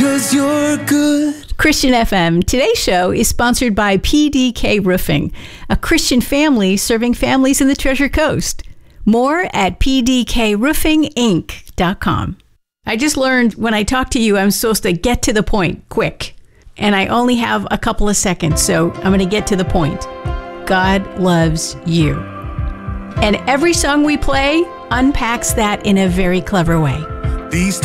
'cause you're good. Christian FM. Today's show is sponsored by PDK Roofing, a Christian family serving families in the Treasure Coast. More at pdkroofinginc.com. I just learned when I talk to you, I'm supposed to get to the point quick. And I only have a couple of seconds, so I'm going to get to the point. God loves you. And every song we play unpacks that in a very clever way. These